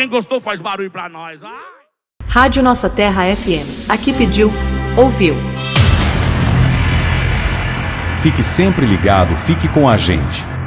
Quem gostou faz barulho pra nós. Rádio Nossa Terra FM. Aqui pediu, ouviu. Fique sempre ligado, fique com a gente.